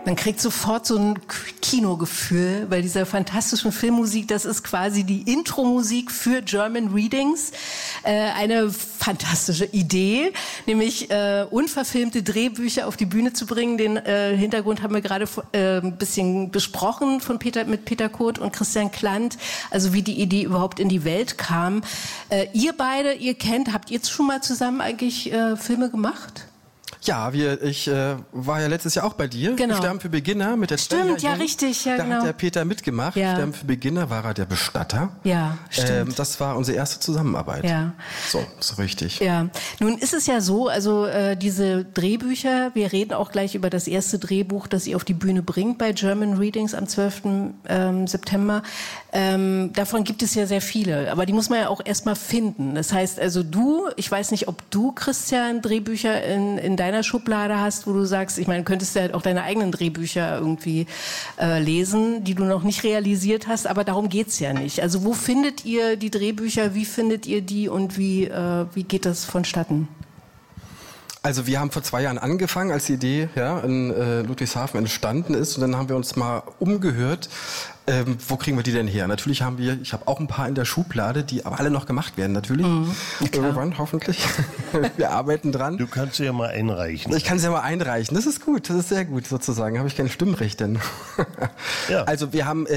Man kriegt sofort so ein Kinogefühl bei dieser fantastischen Filmmusik. Das ist quasi die Intro-Musik für German Readings. Eine fantastische Idee, nämlich unverfilmte Drehbücher auf die Bühne zu bringen. Den Hintergrund haben wir gerade ein bisschen besprochen mit Peter Kurt und Christian Klant, also wie die Idee überhaupt in die Welt kam. Ihr beide, habt ihr schon mal zusammen eigentlich Filme gemacht? Ja, ich war ja letztes Jahr auch bei dir. Genau. Sterben für Beginner mit der Stimmt, ja, richtig, ja, da genau. hat der Peter mitgemacht. Ja. Sterben für Beginner war er der Bestatter. Ja, stimmt. Das war unsere erste Zusammenarbeit. Ja. So richtig. Ja, nun ist es ja so, also diese Drehbücher, wir reden auch gleich über das erste Drehbuch, das ihr auf die Bühne bringt bei German Readings am 12. September. Davon gibt es ja sehr viele, aber die muss man ja auch erstmal finden. Das heißt also ich weiß nicht, ob du, Christian, Drehbücher in deiner Schublade hast, wo du sagst, ich meine, könntest du halt auch deine eigenen Drehbücher irgendwie lesen, die du noch nicht realisiert hast, aber darum geht's ja nicht. Also wo findet ihr die Drehbücher, wie findet ihr die und wie geht das vonstatten? Also wir haben vor 2 Jahren angefangen, als die Idee in Ludwigshafen entstanden ist, und dann haben wir uns mal umgehört, wo kriegen wir die denn her? Natürlich ich habe auch ein paar in der Schublade, die aber alle noch gemacht werden, natürlich. Irgendwann, hoffentlich. Wir arbeiten dran. Du kannst sie ja mal einreichen. Ich kann sie ja mal einreichen. Das ist gut, das ist sehr gut sozusagen. Habe ich kein Stimmrecht denn. Ja. Also wir haben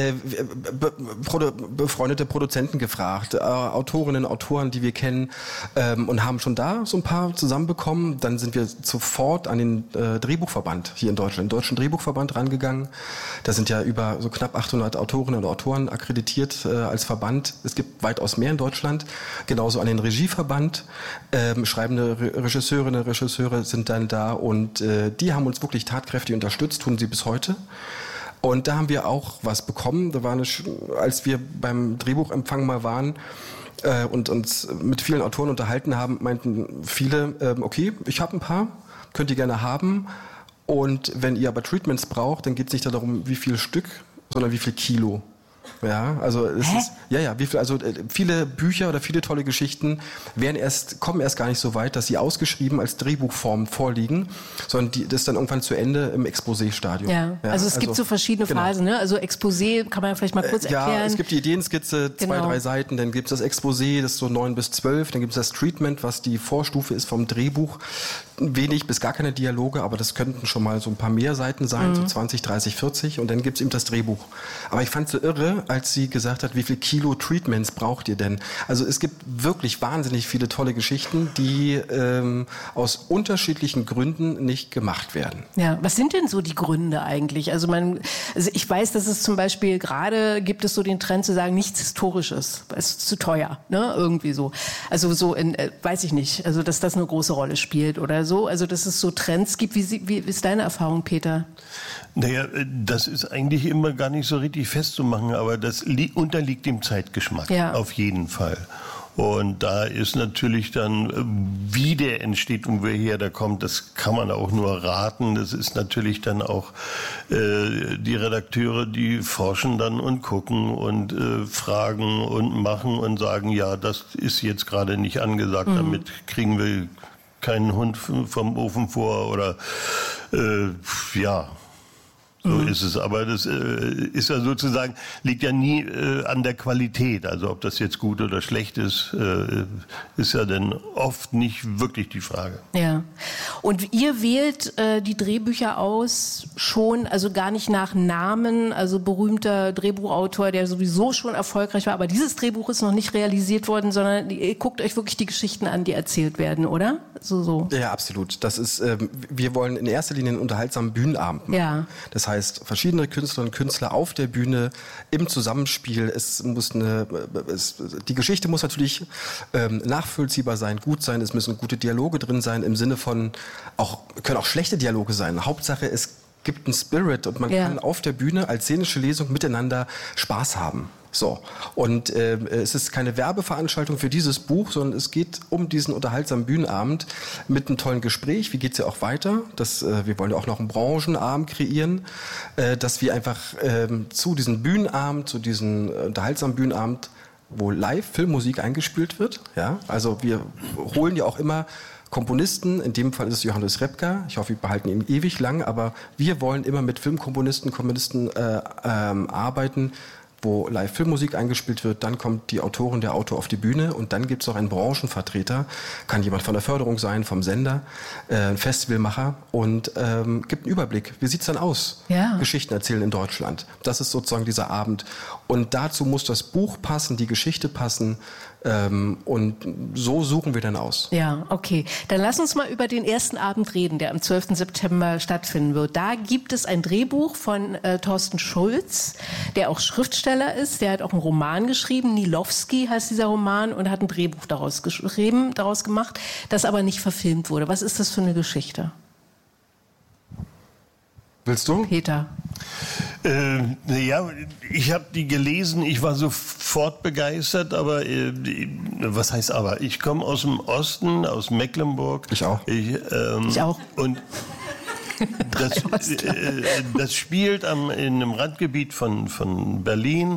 befreundete Produzenten gefragt, Autorinnen, Autoren, die wir kennen, und haben schon da so ein paar zusammenbekommen. Dann sind wir sofort an den Drehbuchverband hier in Deutschland, den Deutschen Drehbuchverband rangegangen. Da sind ja über so knapp 800 Autorinnen und Autoren akkreditiert als Verband. Es gibt weitaus mehr in Deutschland. Genauso an den Regieverband. Schreibende Regisseurinnen und Regisseure sind dann da, und die haben uns wirklich tatkräftig unterstützt, tun sie bis heute. Und da haben wir auch was bekommen. Als wir beim Drehbuchempfang mal waren und uns mit vielen Autoren unterhalten haben, meinten viele, okay, ich habe ein paar, könnt ihr gerne haben. Und wenn ihr aber Treatments braucht, dann geht es nicht darum, wie viel Stück, sondern wie viel Kilo. Ja, also viele Bücher oder viele tolle Geschichten kommen erst gar nicht so weit, dass sie ausgeschrieben als Drehbuchform vorliegen, sondern das ist dann irgendwann zu Ende im Exposé-Stadium. Ja, also es gibt so verschiedene Phasen, ne? Also Exposé kann man ja vielleicht mal kurz erklären. Ja, es gibt die Ideenskizze, 2-3 Seiten, dann gibt es das Exposé, das ist so 9 bis 12, dann gibt es das Treatment, was die Vorstufe ist vom Drehbuch. Wenig bis gar keine Dialoge, aber das könnten schon mal so ein paar mehr Seiten sein, so 20, 30, 40, und dann gibt es eben das Drehbuch. Aber ich fand es so irre, als sie gesagt hat, wie viel Kilo Treatments braucht ihr denn? Also es gibt wirklich wahnsinnig viele tolle Geschichten, die aus unterschiedlichen Gründen nicht gemacht werden. Ja, was sind denn so die Gründe eigentlich? Also ich weiß, dass es zum Beispiel gerade gibt es so den Trend zu sagen, nichts Historisches, es ist zu teuer, ne? Irgendwie so. Also so weiß ich nicht, also dass das eine große Rolle spielt oder so. Also dass es so Trends gibt. Wie ist deine Erfahrung, Peter? Naja, das ist eigentlich immer gar nicht so richtig festzumachen, aber das unterliegt dem Zeitgeschmack, auf jeden Fall. Und da ist natürlich dann, wie der entsteht und woher der kommt, das kann man auch nur raten. Das ist natürlich dann auch die Redakteure, die forschen dann und gucken und fragen und machen und sagen, ja, das ist jetzt gerade nicht angesagt, damit kriegen wir keinen Hund vom Ofen vor oder so ist es. Aber das ist ja sozusagen, liegt ja nie an der Qualität. Also ob das jetzt gut oder schlecht ist, ist ja dann oft nicht wirklich die Frage. Ja. Und ihr wählt die Drehbücher aus schon, also gar nicht nach Namen, also berühmter Drehbuchautor, der sowieso schon erfolgreich war. Aber dieses Drehbuch ist noch nicht realisiert worden, sondern ihr guckt euch wirklich die Geschichten an, die erzählt werden, oder? So. Ja, absolut. Das ist, wir wollen in erster Linie einen unterhaltsamen Bühnenabend machen. Ja. Das heißt, verschiedene Künstlerinnen und Künstler auf der Bühne im Zusammenspiel. Die Geschichte muss natürlich nachvollziehbar sein, gut sein. Es müssen gute Dialoge drin sein im Sinne von können auch schlechte Dialoge sein. Hauptsache, es gibt einen Spirit und man kann auf der Bühne als szenische Lesung miteinander Spaß haben. So. Und es ist keine Werbeveranstaltung für dieses Buch, sondern es geht um diesen unterhaltsamen Bühnenabend mit einem tollen Gespräch. Wie geht's ja auch weiter? Wir wollen ja auch noch einen Branchenabend kreieren, dass wir einfach zu diesem Bühnenabend, zu diesem unterhaltsamen Bühnenabend, wo live Filmmusik eingespielt wird. Ja? Also wir holen ja auch immer Komponisten, in dem Fall ist es Johannes Repka, ich hoffe, wir behalten ihn ewig lang, aber wir wollen immer mit Filmkomponisten, Komponisten arbeiten, wo Live-Filmmusik eingespielt wird, dann kommt die Autorin, der Autor auf die Bühne und dann gibt es auch einen Branchenvertreter, kann jemand von der Förderung sein, vom Sender, ein Festivalmacher und gibt einen Überblick. Wie sieht's dann aus? Ja. Geschichten erzählen in Deutschland. Das ist sozusagen dieser Abend. Und dazu muss das Buch passen, die Geschichte passen und so suchen wir dann aus. Ja, okay. Dann lass uns mal über den ersten Abend reden, der am 12. September stattfinden wird. Da gibt es ein Drehbuch von Thorsten Schulz, der auch Schriftsteller ist. Der hat auch einen Roman geschrieben, Nilowski heißt dieser Roman, und hat ein Drehbuch daraus gemacht, das aber nicht verfilmt wurde. Was ist das für eine Geschichte? Willst du? Peter. Ja, ich habe die gelesen, ich war sofort begeistert, aber was heißt aber? Ich komme aus dem Osten, aus Mecklenburg. Ich auch. Ich auch. Und das spielt in einem Randgebiet von Berlin.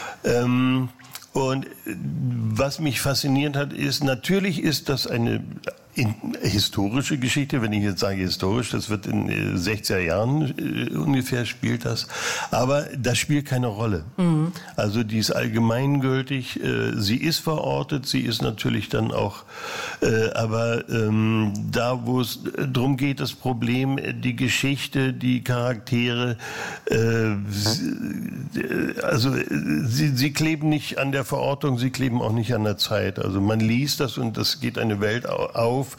Und was mich fasziniert hat, ist, natürlich ist das eine historische Geschichte, wenn ich jetzt sage historisch, das wird in 60er Jahren ungefähr spielt das, aber das spielt keine Rolle. Mhm. Also die ist allgemeingültig, sie ist verortet, sie ist natürlich dann auch, aber da wo es darum geht, das Problem, die Geschichte, die Charaktere, also sie kleben nicht an der Verortung, sie kleben auch nicht an der Zeit. Also man liest das und das geht eine Welt auf,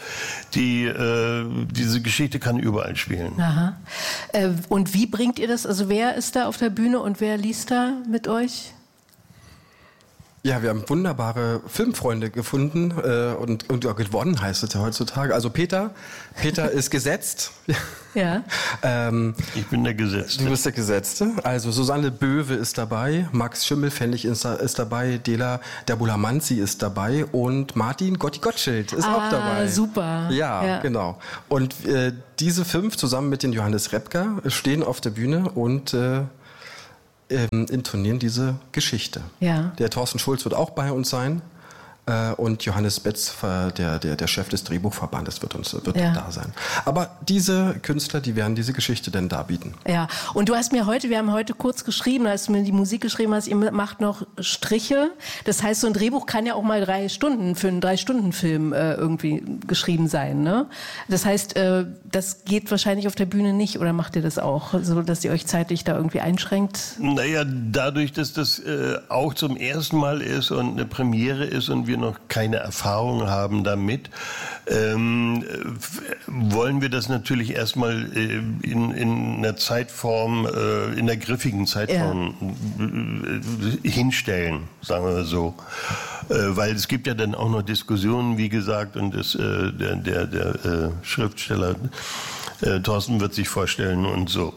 diese Geschichte kann überall spielen. Aha. Und wie bringt ihr das? Also wer ist da auf der Bühne und wer liest da mit euch? Ja, wir haben wunderbare Filmfreunde gefunden und gewonnen heißt es ja heutzutage. Also Peter ist gesetzt. Ja. Ich bin der Gesetzte. Du bist der Gesetzte. Also Susanne Böwe ist dabei, Max Schimmelfennig ist dabei, Dela Derbulamanzi ist dabei und Martin Gotti-Gottschild ist auch dabei. Super. Ja, genau. Und diese 5 zusammen mit den Johannes Repka stehen auf der Bühne und intonieren diese Geschichte. Ja. Der Thorsten Schulz wird auch bei uns sein und Johannes Betz, der Chef des Drehbuchverbandes, wird da sein. Aber diese Künstler, die werden diese Geschichte denn darbieten. Ja, und wir haben heute kurz geschrieben, als du mir die Musik geschrieben hast, ihr macht noch Striche. Das heißt, so ein Drehbuch kann ja auch mal 3 Stunden für einen 3-Stunden-Film irgendwie geschrieben sein, ne? Das heißt, das geht wahrscheinlich auf der Bühne nicht, oder macht ihr das auch, so dass ihr euch zeitlich da irgendwie einschränkt? Naja, dadurch, dass das auch zum ersten Mal ist und eine Premiere ist und wir noch keine Erfahrung haben damit, wollen wir das natürlich erstmal in einer Zeitform, in der griffigen Zeitform hinstellen, sagen wir so. Weil es gibt ja dann auch noch Diskussionen, wie gesagt, und der Schriftsteller Thorsten wird sich vorstellen und so.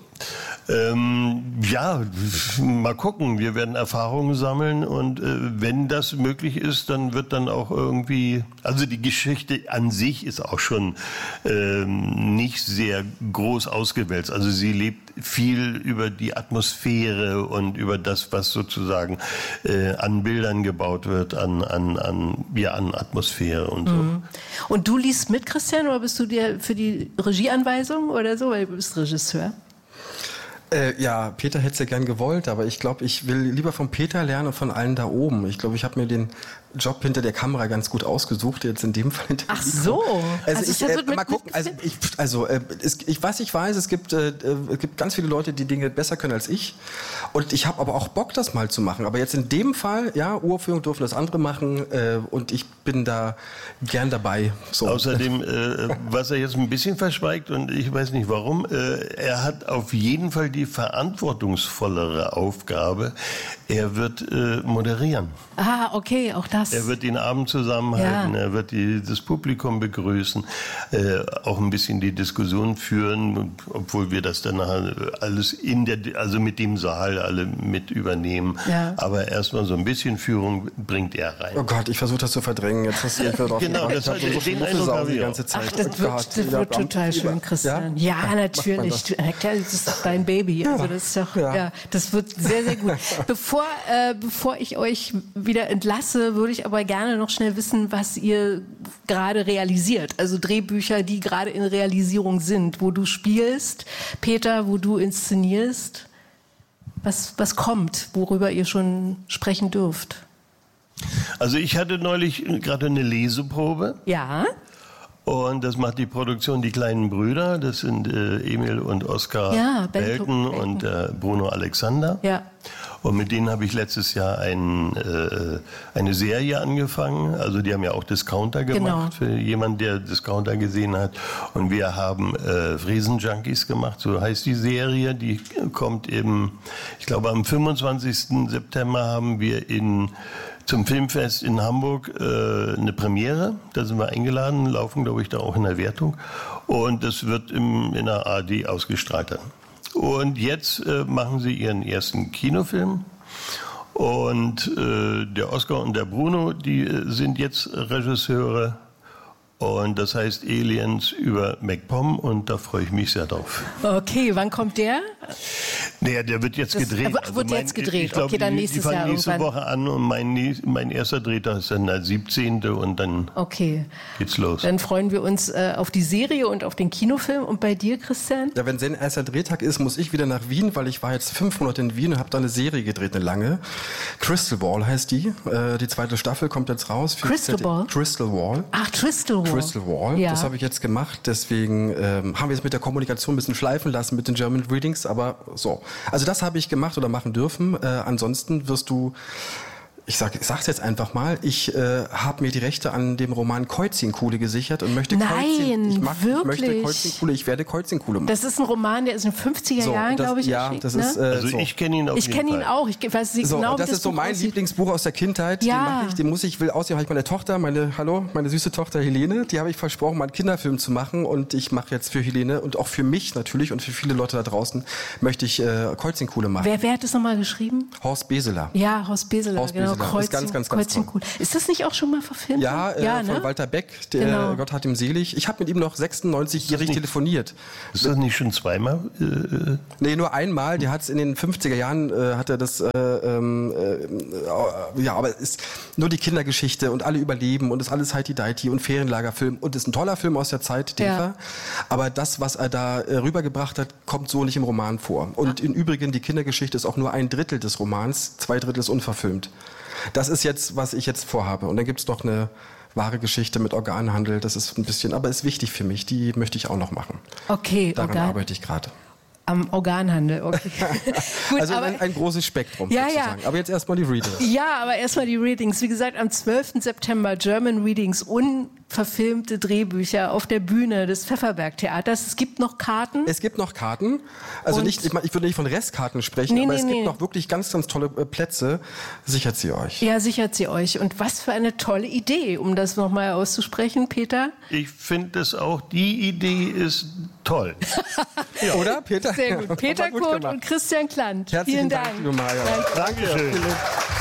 Ja, mal gucken. Wir werden Erfahrungen sammeln und wenn das möglich ist, dann wird dann auch irgendwie, also die Geschichte an sich ist auch schon nicht sehr groß ausgewälzt. Also sie lebt viel über die Atmosphäre und über das, was sozusagen an Bildern gebaut wird, an Atmosphäre und so. Mhm. Und du liest mit, Christian, oder bist du dir für die Regieanweisung oder so, weil du bist Regisseur? Ja, Peter hätte es ja gern gewollt, aber ich glaube, ich will lieber von Peter lernen und von allen da oben. Ich glaube, ich habe mir den Job hinter der Kamera ganz gut ausgesucht, jetzt in dem Fall hinter Ach so. Mal gucken. Was ich weiß, es gibt ganz viele Leute, die Dinge besser können als ich. Und ich habe aber auch Bock, das mal zu machen. Aber jetzt in dem Fall, ja, Uraufführung dürfen das andere machen und ich bin da gern dabei. So. Außerdem, was er jetzt ein bisschen verschweigt und ich weiß nicht warum, er hat auf jeden Fall die verantwortungsvollere Aufgabe. Er wird moderieren. Ah, okay, auch das. Er wird den Abend zusammenhalten, er wird das Publikum begrüßen, auch ein bisschen die Diskussion führen, obwohl wir das dann alles also mit dem Saal alle mit übernehmen. Ja. Aber erstmal so ein bisschen Führung bringt er rein. Oh Gott, ich versuche das zu verdrängen. Jetzt hast du genau, das hat den Eindruck die ganze Zeit. Ach, das wird total schön, Christian. Ja, natürlich. Das ist doch dein Baby. Also das ist doch, das wird sehr, sehr gut. Bevor ich euch wieder entlasse, würde würde ich aber gerne noch schnell wissen, was ihr gerade realisiert. Also Drehbücher, die gerade in Realisierung sind, wo du spielst, Peter, wo du inszenierst. Was kommt, worüber ihr schon sprechen dürft? Also ich hatte neulich gerade eine Leseprobe. Ja. Und das macht die Produktion Die kleinen Brüder. Das sind Emil und Oskar Belten und Bruno Alexander. Ja. Und mit denen habe ich letztes Jahr eine Serie angefangen. Also die haben ja auch Discounter gemacht, für jemanden, der Discounter gesehen hat. Und wir haben Friesenjunkies gemacht, so heißt die Serie. Die kommt ich glaube am 25. September haben wir zum Filmfest in Hamburg eine Premiere. Da sind wir eingeladen, laufen, glaube ich, da auch in der Wertung. Und das wird in der ARD ausgestrahlt. Und jetzt machen sie ihren ersten Kinofilm. Und der Oskar und der Bruno, die sind jetzt Regisseure. Und das heißt Aliens über MacPom und da freue ich mich sehr drauf. Okay, wann kommt der? Naja, der wird jetzt gedreht. Wird jetzt gedreht, ich glaub, okay, dann nächstes Jahr nächste irgendwann. Woche an und mein erster Drehtag ist dann der 17. und dann geht's los. Dann freuen wir uns auf die Serie und auf den Kinofilm. Und bei dir, Christian? Ja, wenn sein erster Drehtag ist, muss ich wieder nach Wien, weil ich war jetzt 5 Monate in Wien und habe da eine Serie gedreht, eine lange. Crystal Wall heißt die. Die zweite Staffel kommt jetzt raus. Crystal Wall? Crystal Wall. Ach, Crystal Wall. Crystal Wall, ja. Das habe ich jetzt gemacht, deswegen haben wir jetzt mit der Kommunikation ein bisschen schleifen lassen mit den German Readings, aber so. Also das habe ich gemacht oder machen dürfen. Ansonsten wirst du, ich sag's jetzt einfach mal, ich habe mir die Rechte an dem Roman Koizinkuhle gesichert und möchte ich werde Koizinkuhle machen. Das ist ein Roman, der ist in den 50er Jahren, glaube ich, das ist, also ich kenne ihn auf jeden Fall. Ich kenne ihn auch. Ich weiß nicht genau, das ist so mein Lieblingsbuch aus der Kindheit. Ja. Den mache ich, will aussehen, habe ich meine Tochter, meine süße Tochter Helene, die habe ich versprochen, mal einen Kinderfilm zu machen und ich mache jetzt für Helene und auch für mich natürlich und für viele Leute da draußen möchte ich Koizinkuhle machen. Wer hat das nochmal geschrieben? Horst Beseler. Ja, Horst Beseler, genau. Ist ganz toll. Ist das nicht auch schon mal verfilmt? Ja, von Walter Beck, Gott hat ihm selig. Ich habe mit ihm noch 96-jährig telefoniert. Ist das nicht schon zweimal? Nee, nur einmal. Der hat es in den 50er Jahren, hat er das, aber es ist nur die Kindergeschichte und alle überleben und es ist alles Heidi-Deiti und Ferienlagerfilm und ist ein toller Film aus der Zeit, Defa. Aber das, was er da rübergebracht hat, kommt so nicht im Roman vor. Und im Übrigen, die Kindergeschichte ist auch nur 1/3 des Romans, 2/3 ist unverfilmt. Das ist jetzt, was ich jetzt vorhabe. Und dann gibt es noch eine wahre Geschichte mit Organhandel. Das ist ein bisschen, aber ist wichtig für mich. Die möchte ich auch noch machen. Okay, daran arbeite ich gerade. Am Organhandel, okay. Gut, also ein großes Spektrum sozusagen. Ja. Aber jetzt erstmal die Readings. Ja, aber erstmal die Readings. Wie gesagt, am 12. September German Readings, unverfilmte Drehbücher auf der Bühne des Pfefferberg-Theaters. Es gibt noch Karten. Es gibt noch Karten. Also ich würde nicht von Restkarten sprechen, aber es gibt noch wirklich ganz tolle Plätze. Sichert sie euch. Ja, sichert sie euch. Und was für eine tolle Idee, um das nochmal auszusprechen, Peter. Ich finde es auch, die Idee ist toll. Ja. Oder, Peter? Sehr gut. Peter Koth und Christian Klant. Herzlichen Dank, liebe Maja. Dankeschön.